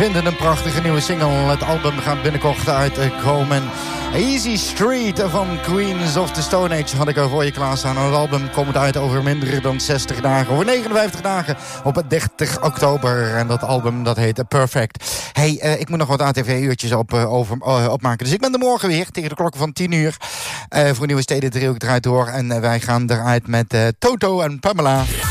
vinden een prachtige nieuwe single. Het album gaat binnenkort uitkomen. Easy Street van Queens of the Stone Age had ik al voor je klaarstaan. Het album komt uit over minder dan 60 dagen. Over 59 dagen op 30 oktober. En dat album dat heet Perfect. Hey, ik moet nog wat ATV-uurtjes opmaken. Dus ik ben er morgen weer tegen de klok van 10 uur. Voor Nieuwe Steden Driehoek draait door. En wij gaan eruit met Toto en Pamela.